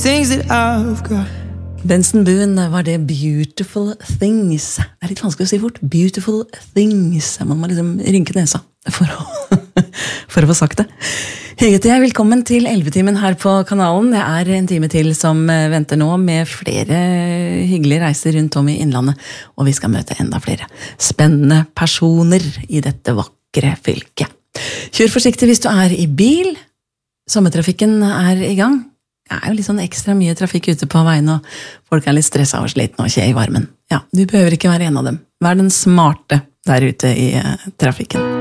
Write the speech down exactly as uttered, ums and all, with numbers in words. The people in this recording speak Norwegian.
Things that I've got. Benson Boone var det Beautiful Things. Det er litt vanskelig å si fort. Beautiful Things. Man må liksom rynke nesa for å, for å få sagt det. Hygget jeg, velkommen til elvetimen her på kanalen. Det er en time til som venter nå med flere hyggelige reiser rundt om i innlandet. Og vi skal møte enda flere spennende personer i dette vakre fylket. Kjør forsiktig hvis du er i bil. Sommertrafikken er i gang. Det er jo litt sånn ekstra mye trafikk ute på veien, og folk er litt stresset og slitne og kje i varmen. Ja, du behøver ikke være en av dem. Vær den smarte der ute i uh, trafikken.